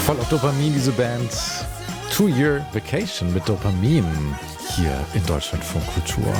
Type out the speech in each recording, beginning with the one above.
Voll auf Dopamin, diese Band. 2-Year Vacation mit Dopamin hier in Deutschlandfunk Kultur.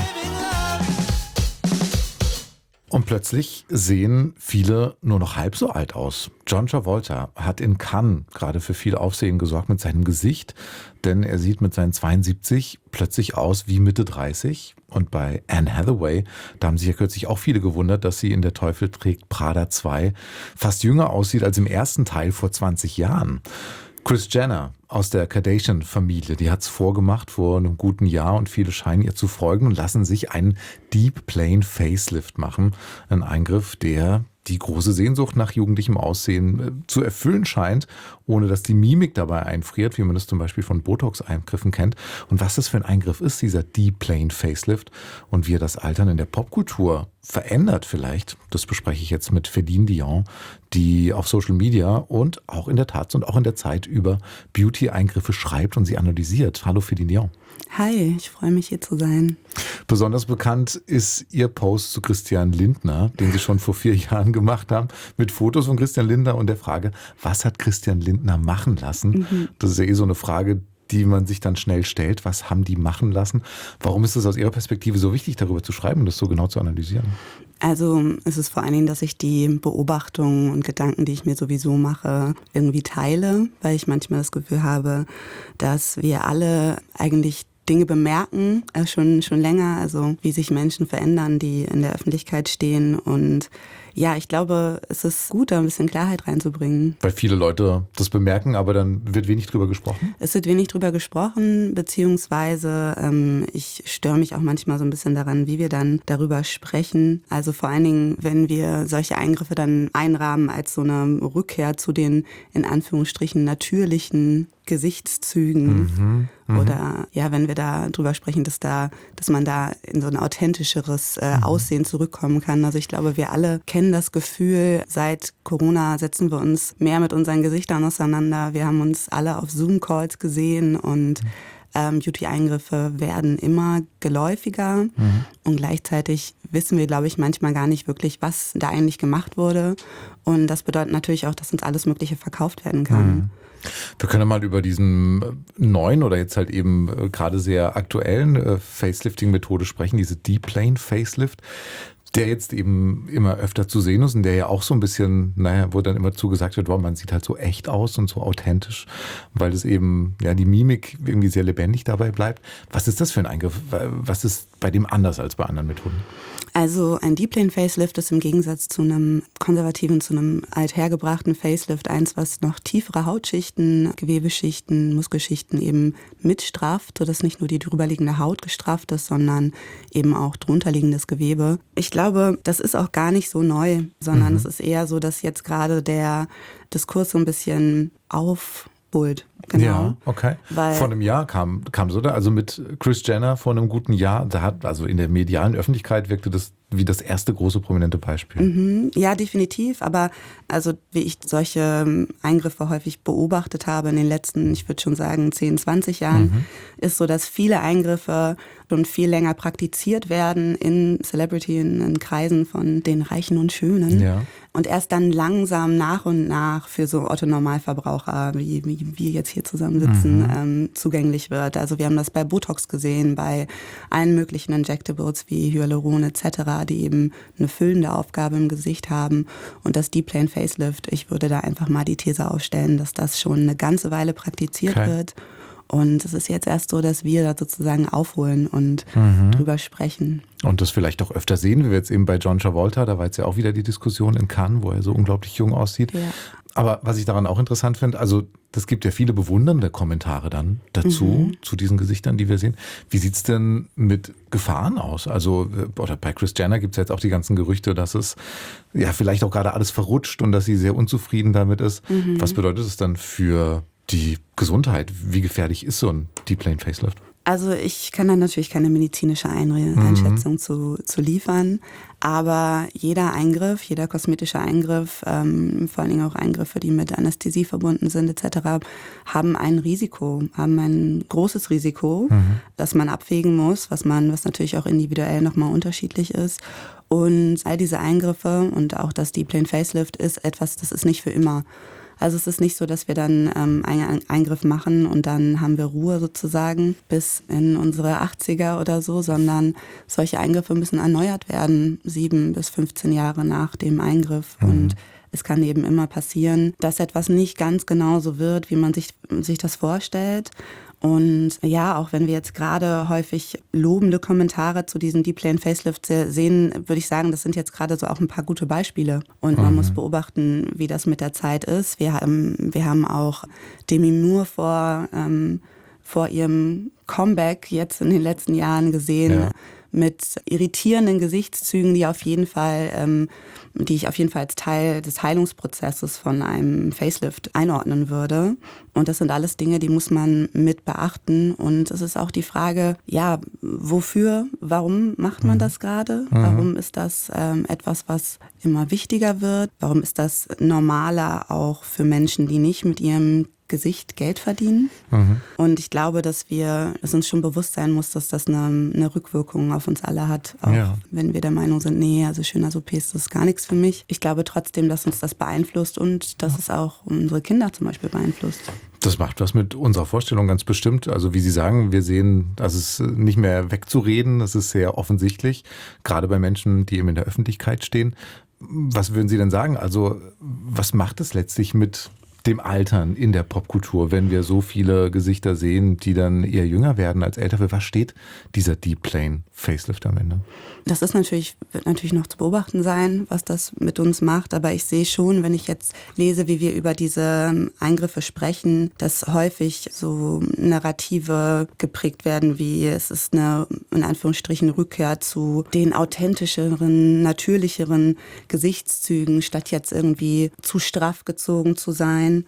Und plötzlich sehen viele nur noch halb so alt aus. John Travolta hat in Cannes gerade für viel Aufsehen gesorgt mit seinem Gesicht, denn er sieht mit seinen 72 plötzlich aus wie Mitte 30. Und bei Anne Hathaway, da haben sich ja kürzlich auch viele gewundert, dass sie in Der Teufel trägt Prada 2 fast jünger aussieht als im ersten Teil vor 20 Jahren. Kris Jenner aus der Kardashian-Familie, die hat's vorgemacht vor einem guten Jahr und viele scheinen ihr zu folgen und lassen sich einen Deep Plane Facelift machen. Ein Eingriff, der die große Sehnsucht nach jugendlichem Aussehen zu erfüllen scheint, ohne dass die Mimik dabei einfriert, wie man es zum Beispiel von Botox-Eingriffen kennt. Und was das für ein Eingriff ist, dieser Deep Plane Facelift und wie er das Altern in der Popkultur verändert vielleicht, das bespreche ich jetzt mit Feline Dion, die auf Social Media und auch in der Taz und auch in der Zeit über Beauty-Eingriffe schreibt und sie analysiert. Hallo Feline Dion. Hi, ich freue mich hier zu sein. Besonders bekannt ist Ihr Post zu Christian Lindner, den Sie schon vor 4 Jahren gemacht haben, mit Fotos von Christian Lindner und der Frage, was hat Christian Lindner machen lassen? Das ist ja so eine Frage, die man sich dann schnell stellt. Was haben die machen lassen? Warum ist es aus Ihrer Perspektive so wichtig, darüber zu schreiben und das so genau zu analysieren? Also es ist vor allen Dingen, dass ich die Beobachtungen und Gedanken, die ich mir sowieso mache, irgendwie teile, weil ich manchmal das Gefühl habe, dass wir alle eigentlich Dinge bemerken, schon länger, also wie sich Menschen verändern, die in der Öffentlichkeit stehen. Und ja, ich glaube, es ist gut, da ein bisschen Klarheit reinzubringen. Weil viele Leute das bemerken, aber dann wird wenig drüber gesprochen? Es wird wenig drüber gesprochen, beziehungsweise ich störe mich auch manchmal so ein bisschen daran, wie wir dann darüber sprechen. Also vor allen Dingen, wenn wir solche Eingriffe dann einrahmen als so eine Rückkehr zu den in Anführungsstrichen natürlichen Gesichtszügen. Oder ja, wenn wir da drüber sprechen, dass man da in so ein authentischeres Aussehen zurückkommen kann. Also ich glaube, wir alle kennen das Gefühl, seit Corona setzen wir uns mehr mit unseren Gesichtern auseinander. Wir haben uns alle auf Zoom-Calls gesehen und Beauty-Eingriffe werden immer geläufiger. Und gleichzeitig wissen wir, glaube ich, manchmal gar nicht wirklich, was da eigentlich gemacht wurde. Und das bedeutet natürlich auch, dass uns alles Mögliche verkauft werden kann. Wir können mal über diesen neuen oder jetzt halt eben gerade sehr aktuellen Facelifting-Methode sprechen, diese Deep Plane Facelift, der jetzt eben immer öfter zu sehen ist und der ja auch so ein bisschen, wo dann immer zugesagt wird, wow, man sieht halt so echt aus und so authentisch, weil es eben, ja, die Mimik irgendwie sehr lebendig dabei bleibt. Was ist das für ein Eingriff? Was ist bei dem anders als bei anderen Methoden? Also ein Deep Plane Facelift ist im Gegensatz zu einem konservativen, zu einem althergebrachten Facelift eins, was noch tiefere Hautschichten, Gewebeschichten, Muskelschichten eben mitstrafft, sodass nicht nur die drüberliegende Haut gestrafft ist, sondern eben auch drunterliegendes Gewebe. Ich glaube, das ist auch gar nicht so neu, sondern es ist eher so, dass jetzt gerade der Diskurs so ein bisschen aufholt. Genau. Ja, okay. Vor einem Jahr kam so da, also mit Kris Jenner vor einem guten Jahr, da hat, also in der medialen Öffentlichkeit wirkte das wie das erste große prominente Beispiel. Ja, definitiv, aber also wie ich solche Eingriffe häufig beobachtet habe in den letzten, ich würde schon sagen 10, 20 Jahren, ist so, dass viele Eingriffe schon viel länger praktiziert werden in in Kreisen von den Reichen und Schönen. Ja. Und erst dann langsam nach und nach für so Otto-Normalverbraucher, wie wir jetzt hier zusammensitzen, zugänglich wird. Also wir haben das bei Botox gesehen, bei allen möglichen Injectables wie Hyaluron etc., die eben eine füllende Aufgabe im Gesicht haben. Und das Deep Plane Facelift, ich würde da einfach mal die These aufstellen, dass das schon eine ganze Weile praktiziert wird. Und es ist jetzt erst so, dass wir da sozusagen aufholen und drüber sprechen. Und das vielleicht auch öfter sehen, wie wir jetzt eben bei John Travolta, da war jetzt ja auch wieder die Diskussion in Cannes, wo er so unglaublich jung aussieht. Ja. Aber was ich daran auch interessant finde, also das gibt ja viele bewundernde Kommentare dann dazu, zu diesen Gesichtern, die wir sehen. Wie sieht's denn mit Gefahren aus? Also, oder bei Kris Jenner gibt's ja jetzt auch die ganzen Gerüchte, dass es ja vielleicht auch gerade alles verrutscht und dass sie sehr unzufrieden damit ist. Was bedeutet es dann für die Gesundheit? Wie gefährlich ist so ein Deep Plane Facelift? Also ich kann da natürlich keine medizinische Einschätzung zu liefern, aber jeder Eingriff, jeder kosmetische Eingriff, vor allen Dingen auch Eingriffe, die mit Anästhesie verbunden sind etc., haben ein großes Risiko, das man abwägen muss, was natürlich auch individuell nochmal unterschiedlich ist. Und all diese Eingriffe und auch das Deep Plane Facelift ist etwas, das ist nicht für immer. Also es ist nicht so, dass wir dann einen Eingriff machen und dann haben wir Ruhe sozusagen bis in unsere 80er oder so, sondern solche Eingriffe müssen erneuert werden, 7 bis 15 Jahre nach dem Eingriff. Und es kann eben immer passieren, dass etwas nicht ganz genau so wird, wie man sich das vorstellt. Und ja, auch wenn wir jetzt gerade häufig lobende Kommentare zu diesem Deep Plane Facelift sehen, würde ich sagen, das sind jetzt gerade so auch ein paar gute Beispiele. Und man muss beobachten, wie das mit der Zeit ist. Wir haben auch Demi Moore vor ihrem Comeback jetzt in den letzten Jahren gesehen, mit irritierenden Gesichtszügen, die ich auf jeden Fall als Teil des Heilungsprozesses von einem Facelift einordnen würde. Und das sind alles Dinge, die muss man mit beachten. Und es ist auch die Frage, ja, warum macht man das gerade? Warum ist das etwas, was immer wichtiger wird? Warum ist das normaler auch für Menschen, die nicht mit ihrem Gesicht Geld verdienen? Und ich glaube, dass uns schon bewusst sein muss, dass das eine Rückwirkung auf uns alle hat. Auch wenn wir der Meinung sind, nee, also Schönheits-OPs, das ist gar nichts für mich. Ich glaube trotzdem, dass uns das beeinflusst und dass es auch unsere Kinder zum Beispiel beeinflusst. Das macht was mit unserer Vorstellung ganz bestimmt. Also wie Sie sagen, wir sehen, das ist nicht mehr wegzureden. Das ist sehr offensichtlich, gerade bei Menschen, die eben in der Öffentlichkeit stehen. Was würden Sie denn sagen? Also was macht es letztlich mit dem Altern in der Popkultur, wenn wir so viele Gesichter sehen, die dann eher jünger werden als älter? Für was steht dieser Deep Plane Facelift am Ende? Das wird natürlich noch zu beobachten sein, was das mit uns macht. Aber ich sehe schon, wenn ich jetzt lese, wie wir über diese Eingriffe sprechen, dass häufig so Narrative geprägt werden, wie es ist eine, in Anführungsstrichen, Rückkehr zu den authentischeren, natürlicheren Gesichtszügen, statt jetzt irgendwie zu straff gezogen zu sein.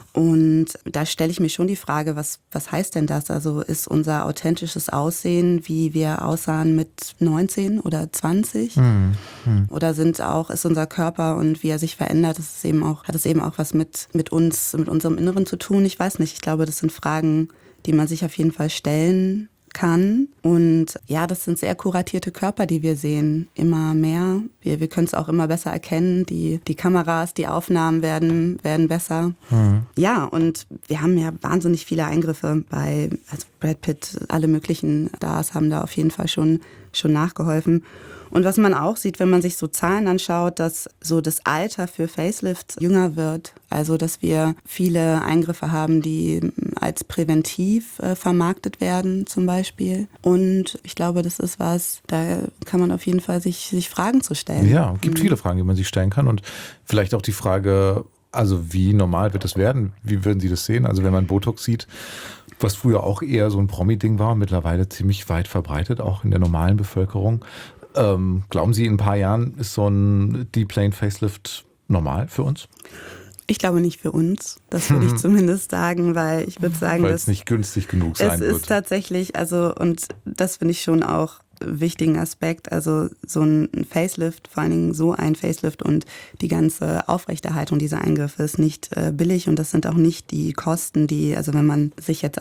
Und da stelle ich mir schon die Frage, was heißt denn das? Also ist unser authentisches Aussehen, wie wir aussahen mit 19 oder 20? Oder ist unser Körper und wie er sich verändert, hat es eben auch was mit uns, mit unserem Inneren zu tun? Ich weiß nicht. Ich glaube, das sind Fragen, die man sich auf jeden Fall stellen kann. Und ja, das sind sehr kuratierte Körper, die wir sehen. Immer mehr. Wir können es auch immer besser erkennen. Die Kameras, die Aufnahmen werden besser. Ja, und wir haben ja wahnsinnig viele Eingriffe also Brad Pitt, alle möglichen Stars haben da auf jeden Fall schon nachgeholfen. Und was man auch sieht, wenn man sich so Zahlen anschaut, dass so das Alter für Facelifts jünger wird. Also, dass wir viele Eingriffe haben, die als präventiv vermarktet werden zum Beispiel. Und ich glaube, das ist was, da kann man auf jeden Fall sich Fragen zu stellen. Ja, es gibt viele Fragen, die man sich stellen kann. Und vielleicht auch die Frage, also wie normal wird es werden? Wie würden Sie das sehen? Also wenn man Botox sieht, was früher auch eher so ein Promi-Ding war, mittlerweile ziemlich weit verbreitet, auch in der normalen Bevölkerung. Glauben Sie, in ein paar Jahren ist so ein Deep Plane Facelift normal für uns? Ich glaube nicht für uns, das würde ich zumindest sagen, weil ich würde sagen, weil es nicht günstig genug sein wird. Es ist tatsächlich, und das finde ich schon auch wichtigen Aspekt, also so ein Facelift, vor allen Dingen so ein Facelift und die ganze Aufrechterhaltung dieser Eingriffe ist nicht billig und das sind auch nicht die Kosten, also wenn man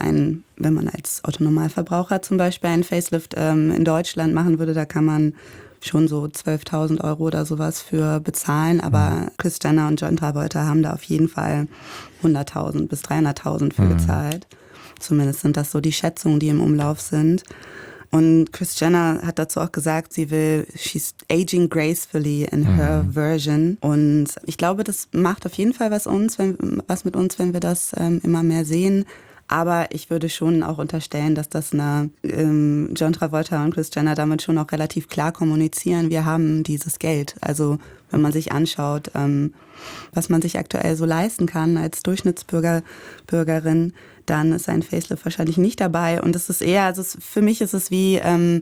als Autonormalverbraucher zum Beispiel einen Facelift in Deutschland machen würde, da kann man schon so 12.000 € oder sowas für bezahlen, aber Kris Jenner und John Travolta haben da auf jeden Fall 100.000 bis 300.000 für gezahlt. Zumindest sind das so die Schätzungen, die im Umlauf sind. Und Kris Jenner hat dazu auch gesagt, she's aging gracefully in her version. Und ich glaube, das macht auf jeden Fall was mit uns, wenn wir das immer mehr sehen. Aber ich würde schon auch unterstellen, dass das John Travolta und Kris Jenner damit schon auch relativ klar kommunizieren. Wir haben dieses Geld. Also wenn man sich anschaut, was man sich aktuell so leisten kann als Durchschnittsbürgerin, dann ist ein Facelift wahrscheinlich nicht dabei. Und es ist eher, für mich ist es wie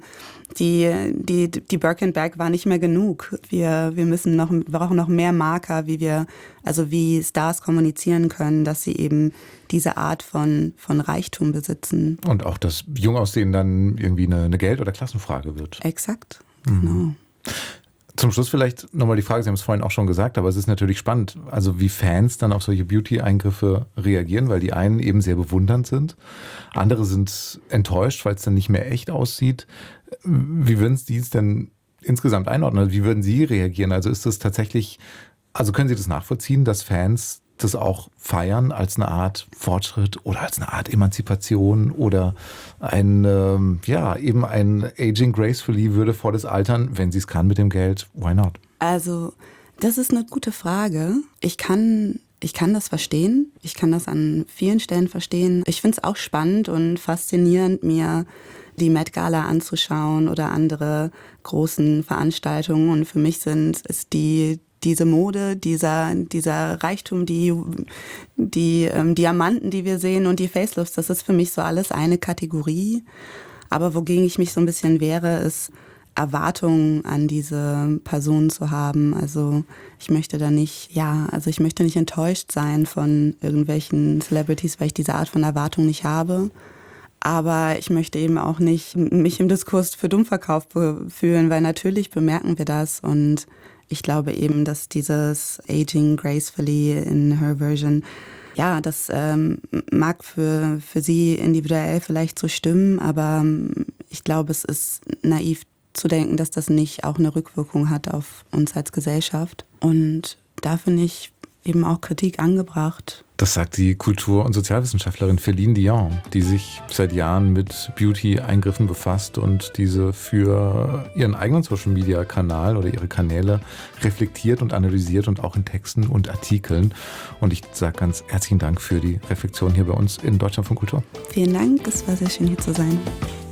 die Birkenbag war nicht mehr genug. Wir brauchen noch mehr Marker, wie Stars kommunizieren können, dass sie eben diese Art von Reichtum besitzen. Und auch das Jungaussehen dann irgendwie eine Geld- oder Klassenfrage wird. Exakt, genau. Zum Schluss vielleicht nochmal die Frage, Sie haben es vorhin auch schon gesagt, aber es ist natürlich spannend, also wie Fans dann auf solche Beauty-Eingriffe reagieren, weil die einen eben sehr bewundernd sind, andere sind enttäuscht, weil es dann nicht mehr echt aussieht. Wie würden Sie es denn insgesamt einordnen? Wie würden Sie reagieren? Also ist das tatsächlich, können Sie das nachvollziehen, dass Fans das auch feiern als eine Art Fortschritt oder als eine Art Emanzipation oder eben ein Aging gracefully, würdevolles Altern, wenn sie es kann mit dem Geld, why not? Also, das ist eine gute Frage. Ich kann das verstehen. Ich kann das an vielen Stellen verstehen. Ich finde es auch spannend und faszinierend, mir die Met Gala anzuschauen oder andere großen Veranstaltungen. Und für mich ist diese Mode, dieser Reichtum, die Diamanten, die wir sehen und die Facelifts, das ist für mich so alles eine Kategorie. Aber wogegen ich mich so ein bisschen wehre, ist Erwartungen an diese Person zu haben. Also ich möchte nicht enttäuscht sein von irgendwelchen Celebrities, weil ich diese Art von Erwartung nicht habe. Aber ich möchte eben auch nicht mich im Diskurs für dumm verkauft fühlen, weil natürlich bemerken wir das. Und ich glaube eben, dass dieses Aging gracefully in her version, ja, das mag für sie individuell vielleicht so stimmen, aber ich glaube, es ist naiv zu denken, dass das nicht auch eine Rückwirkung hat auf uns als Gesellschaft. Und da finde ich eben auch Kritik angebracht. Das sagt die Kultur- und Sozialwissenschaftlerin Feline Dion, die sich seit Jahren mit Beauty-Eingriffen befasst und diese für ihren eigenen Social-Media-Kanal oder ihre Kanäle reflektiert und analysiert und auch in Texten und Artikeln. Und ich sage ganz herzlichen Dank für die Reflexion hier bei uns in Deutschlandfunk Kultur. Vielen Dank, es war sehr schön hier zu sein.